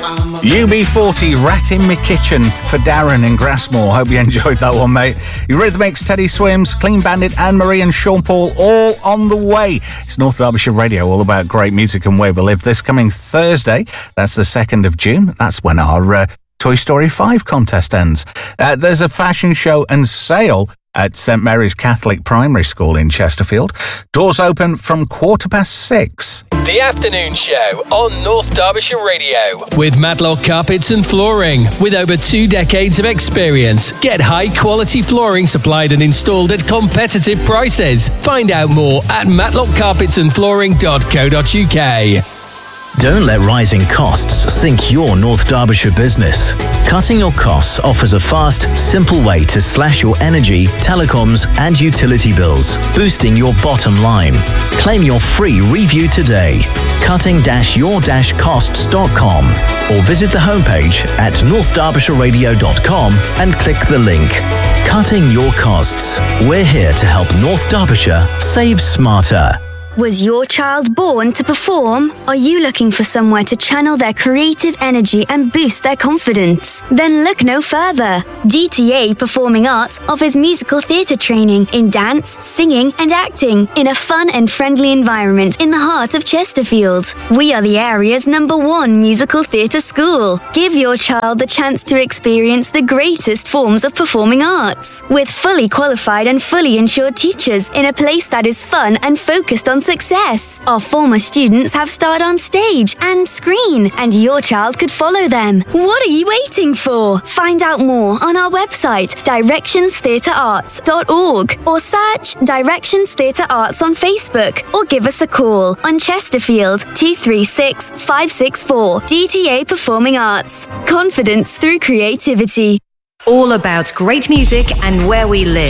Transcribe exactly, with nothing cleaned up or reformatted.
U B forty, Rat in Me Kitchen for Darren in Grassmore. Hope you enjoyed that one, mate. Eurythmics, Teddy Swims, Clean Bandit, Anne-Marie and Sean Paul, all on the way. It's North Derbyshire Radio, all about great music and where we live. This coming Thursday, that's the second of June. That's when our uh, Toy Story five contest ends. Uh, there's a fashion show and sale at St Mary's Catholic Primary School in Chesterfield. Doors open from quarter past six. The Afternoon Show on North Derbyshire Radio with Matlock Carpets and Flooring. With over two decades of experience, get high quality flooring supplied and installed at competitive prices. Find out more at matlock carpets and flooring dot co dot uk. Don't let rising costs sink your North Derbyshire business. Cutting your costs offers a fast, simple way to slash your energy, telecoms and utility bills, boosting your bottom line. Claim your free review today. cutting your costs dot com or visit the homepage at north derbyshire radio dot com and click the link. Cutting your costs. We're here to help North Derbyshire save smarter. Was your child born to perform? Are you looking for somewhere to channel their creative energy and boost their confidence? Then look no further. D T A Performing Arts offers musical theatre training in dance, singing and acting in a fun and friendly environment in the heart of Chesterfield. We are the area's number one musical theatre school. Give your child the chance to experience the greatest forms of performing arts with fully qualified and fully insured teachers in a place that is fun and focused on success. Our former students have starred on stage and screen, and your child could follow them. What are you waiting for? Find out more on our website, directions theatre arts dot org, or search Directions Theatre Arts on Facebook, or give us a call on Chesterfield two three six, five six four. D T A Performing Arts. Confidence through creativity. All about great music and where we live.